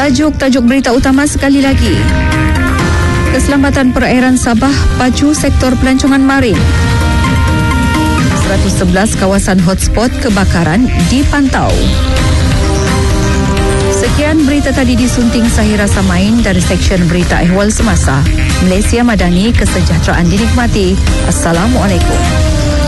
Tajuk berita utama sekali lagi. Keselamatan perairan Sabah pacu sektor pelancongan marin. 111 kawasan hotspot kebakaran dipantau. Sekian berita tadi disunting Sahira Samain dari Seksyen Berita Ehwal Semasa. Malaysia Madani, kesejahteraan dinikmati. Assalamualaikum.